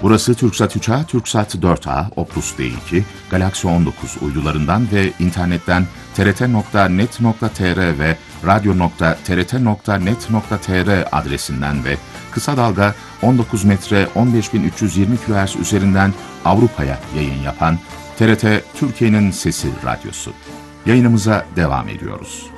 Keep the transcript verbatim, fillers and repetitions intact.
Burası TürkSat üç A, TürkSat dört A, Optus D iki, Galaxy on dokuz uydularından ve internetten t r t nokta net nokta t r ve radyo nokta t r t nokta net nokta t r adresinden ve kısa dalga on dokuz metre on beş bin üç yüz yirmi kilohertz üzerinden Avrupa'ya yayın yapan T R T Türkiye'nin Sesi Radyosu. Yayınımıza devam ediyoruz.